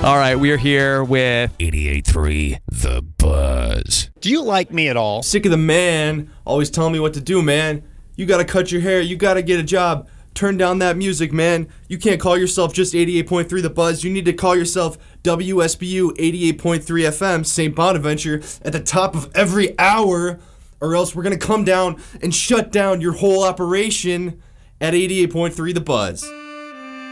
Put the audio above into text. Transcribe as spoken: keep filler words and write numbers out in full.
All right, we are here with eighty-eight point three The Buzz. Do you like me at all? Sick of the man always telling me what to do, man. You gotta cut your hair, you gotta get a job. Turn down that music, man. You can't call yourself just eighty-eight point three The Buzz. You need to call yourself W S B U eighty-eight point three F M, Saint Bonaventure, at the top of every hour, or else we're gonna come down and shut down your whole operation at eighty-eight point three The Buzz.